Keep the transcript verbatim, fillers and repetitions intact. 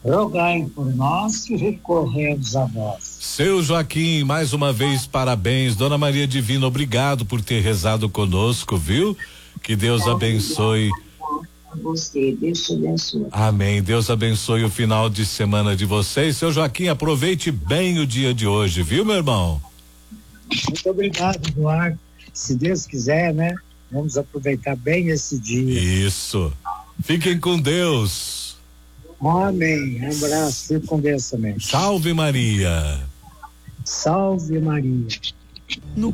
rogai por nós que recorremos a vós. Seu Joaquim, mais uma vez, parabéns. Dona Maria Divina, obrigado por ter rezado conosco, viu? Que Deus abençoe. Você, Deus te abençoe. Amém. Deus abençoe o final de semana de vocês. Seu Joaquim, aproveite bem o dia de hoje, viu, meu irmão? Muito obrigado, Eduardo. Se Deus quiser, né? Vamos aproveitar bem esse dia. Isso. Fiquem com Deus. Amém. Um abraço. Fique com Deus também. Salve Maria. Salve Maria. No